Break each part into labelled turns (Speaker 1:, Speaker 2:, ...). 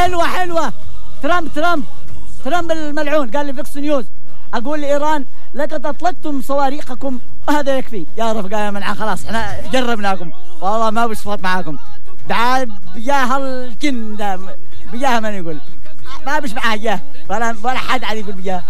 Speaker 1: حلوة. ترامب الملعون قال لي فيكس نيوز أقول لإيران لقد أطلقتم صواريخكم وهذا يكفي يا رفقا يا منعا، خلاص احنا جربناكم والله ما بشفط معاكم. دعا بياها الجن ده بياها من يقول ما بش معاه إياه ولا حد عاد يقول بياها.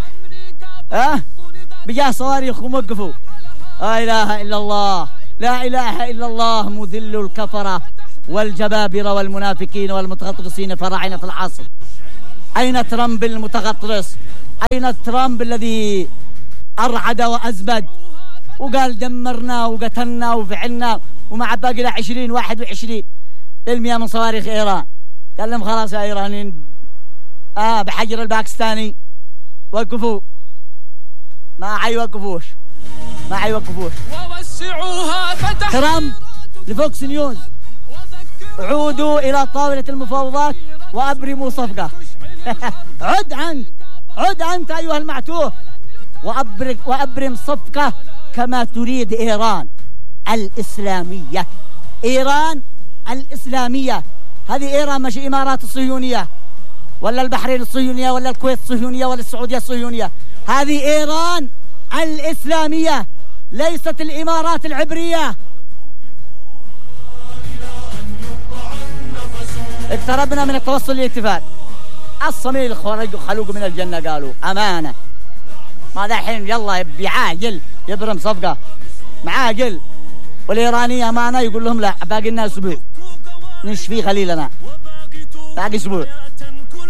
Speaker 1: بياه صواريخكم وقفوا. لا إله إلا الله، لا إله إلا الله مذل الكفرة والجبابرة والمنافقين والمتغطرسين فراعنة العصر. أين ترامب المتغطرس؟ أين ترامب الذي أرعد وأزبد وقال دمرنا وقتلنا وفعلنا ومع باقي 21% من صواريخ إيران؟ قال لهم خلاص يا إيرانيين بحجر الباكستاني وقفوا. ما حيوقفوش. ترامب لفوكس نيوز عودوا إلى طاولة المفاوضات وأبرموا صفقة. عد أنت أيها المعتوه وأبرم صفقة كما تريد إيران الإسلامية. إيران الإسلامية هذه إيران مش إمارات الصهيونية ولا البحرين الصهيونية ولا الكويت الصهيونية ولا السعودية الصهيونية. هذه إيران الإسلامية ليست الإمارات العبرية. اقتربنا من التوصل للاتفاق. الصميل خلوق من الجنة قالوا أمانة. ما الحين يلا بعاجل يبرم صفقة معاجل، والإيرانية أمانة يقول لهم لا باقي لنا أسبوع نشفي خليلنا باقي أسبوع.